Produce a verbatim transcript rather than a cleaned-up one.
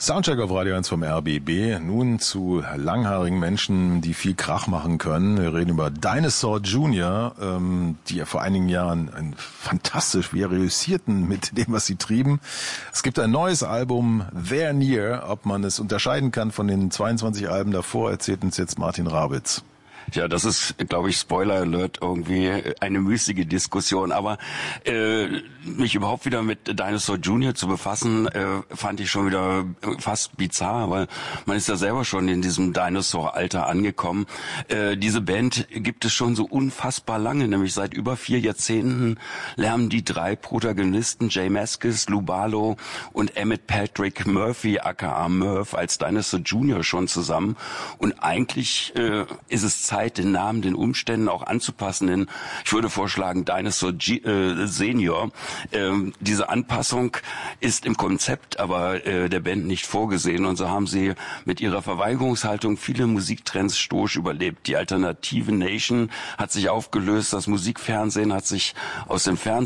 Soundcheck auf Radio eins vom R B B. Nun zu langhaarigen Menschen, die viel Krach machen können. Wir reden über Dinosaur Junior, ähm, die ja vor einigen Jahren ein fantastisch wie reüssierten mit dem, was sie trieben. Es gibt ein neues Album, There Near. Ob man es unterscheiden kann von den zweiundzwanzig Alben davor, erzählt uns jetzt Martin Rabitz. Ja, das ist, glaube ich, Spoiler Alert, irgendwie eine müßige Diskussion. Aber äh, mich überhaupt wieder mit Dinosaur Junior zu befassen, äh, fand ich schon wieder fast bizarr, weil man ist ja selber schon in diesem Dinosaur-Alter angekommen. Äh, diese Band gibt es schon so unfassbar lange, nämlich seit über vier Jahrzehnten lernen die drei Protagonisten, Jay Mascis, Lou Barlow und Emmett Patrick Murphy, aka Murph, als Dinosaur Junior schon zusammen. Und eigentlich äh, ist es Zeit, den Namen den Umständen auch anzupassen. Denn ich würde vorschlagen Dinosaur G- äh, Senior. Ähm, diese Anpassung ist im Konzept aber äh, der Band nicht vorgesehen. Und so haben sie mit ihrer Verweigerungshaltung viele Musiktrends stoisch überlebt. Die alternative Nation hat sich aufgelöst. Das Musikfernsehen hat sich aus dem Fernsehen